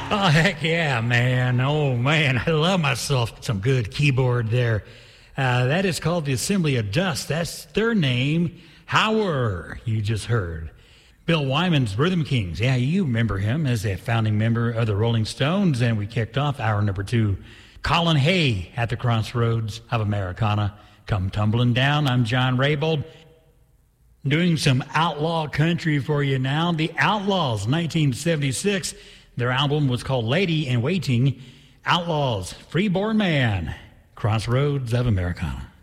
Oh, heck yeah, man. Oh, man, I love myself some good keyboard there. That is called the Assembly of Dust. That's their name. Howard, you just heard. Bill Wyman's Rhythm Kings. Yeah, you remember him as a founding member of the Rolling Stones. And we kicked off hour number 2. Colin Hay at the Crossroads of Americana. Come tumbling down. I'm John Raybould. Doing some outlaw country for you now. The Outlaws, 1976. Their album was called Lady in Waiting. Outlaws, Freeborn Man, Crossroads of Americana.